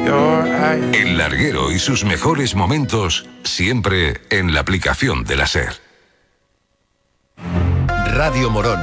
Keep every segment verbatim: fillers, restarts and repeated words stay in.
El larguero y sus mejores momentos siempre en la aplicación de la SER. Radio Morón.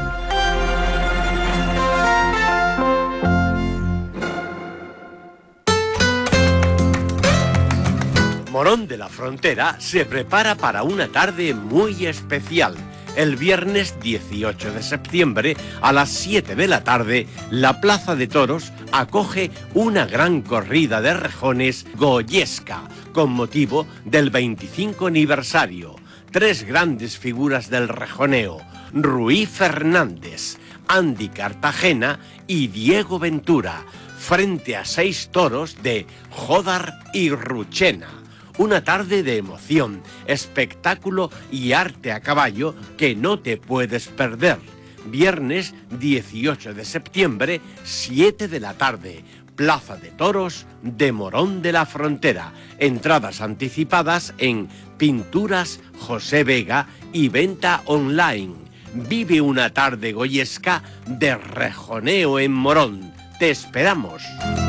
Morón de la Frontera se prepara para una tarde muy especial. El viernes dieciocho de septiembre a las siete de la tarde, la Plaza de Toros acoge una gran corrida de rejones goyesca con motivo del veinticinco aniversario. Tres grandes figuras del rejoneo, Ruy Fernández, Andy Cartagena y Diego Ventura, frente a seis toros de Jódar y Ruchena. Una tarde de emoción, espectáculo y arte a caballo que no te puedes perder. Viernes dieciocho de septiembre, siete de la tarde. Plaza de Toros de Morón de la Frontera. Entradas anticipadas en Pinturas José Vega y venta online. Vive una tarde goyesca de rejoneo en Morón. Te esperamos.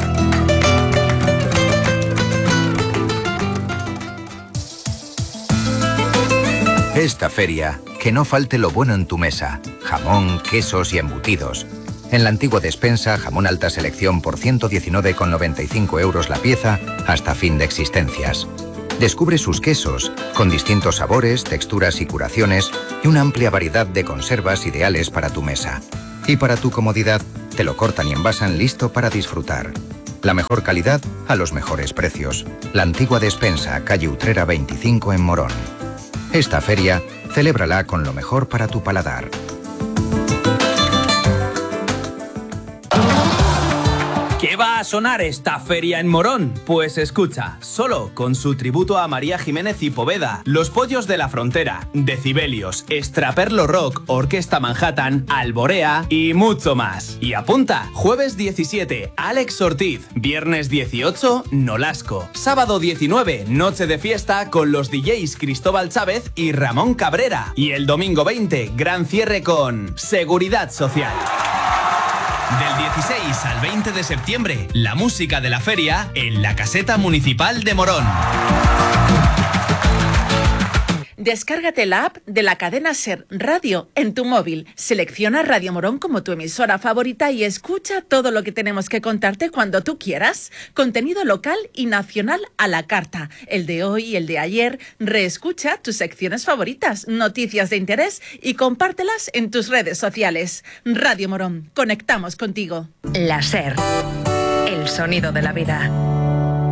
Esta feria, que no falte lo bueno en tu mesa. Jamón, quesos y embutidos. En la antigua despensa, jamón alta selección por ciento diecinueve con noventa y cinco euros la pieza hasta fin de existencias. Descubre sus quesos, con distintos sabores, texturas y curaciones, y una amplia variedad de conservas ideales para tu mesa. Y para tu comodidad, te lo cortan y envasan listo para disfrutar. La mejor calidad a los mejores precios. La antigua despensa, calle Utrera veinticinco en Morón. Esta feria, celébrala con lo mejor para tu paladar. ¿Qué va a sonar esta feria en Morón? Pues escucha, solo con su tributo a María Jiménez y Poveda, Los Pollos de la Frontera, Decibelios, Extraperlo Rock, Orquesta Manhattan, Alborea y mucho más. Y apunta, jueves diecisiete, Alex Ortiz, viernes dieciocho, Nolasco, sábado diecinueve, noche de fiesta con los D Js Cristóbal Chávez y Ramón Cabrera, y el domingo veinte, gran cierre con Seguridad Social. Del dieciséis al veinte de septiembre, la música de la feria en la Caseta Municipal de Morón. Descárgate la app de la cadena SER Radio en tu móvil. Selecciona Radio Morón como tu emisora favorita y escucha todo lo que tenemos que contarte cuando tú quieras. Contenido local y nacional a la carta. El de hoy y el de ayer. Reescucha tus secciones favoritas, noticias de interés y compártelas en tus redes sociales. Radio Morón, conectamos contigo. La SER, el sonido de la vida.